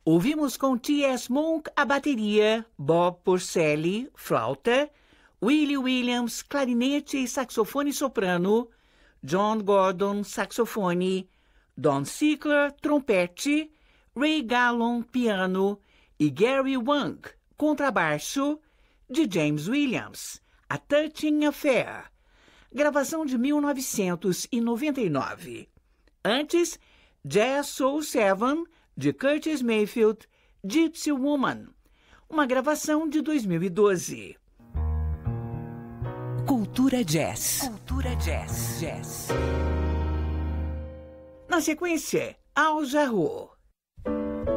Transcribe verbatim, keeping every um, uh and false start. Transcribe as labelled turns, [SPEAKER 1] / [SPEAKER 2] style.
[SPEAKER 1] Ouvimos com T S. Monk a bateria, Bob Porcelli, flauta, Willie Williams, clarinete e saxofone soprano, John Gordon, saxofone, Don Sickler, trompete, Ray Gallon, piano e Gary Wang, contrabaixo, de James Williams, A Touching Affair, gravação de mil novecentos e noventa e nove. Antes, Jazz Soul Seven, de Curtis Mayfield, Gypsy Woman, uma gravação de dois mil e doze. Cultura Jazz. Cultura Jazz. Jazz. Na sequência, Al Jarreau.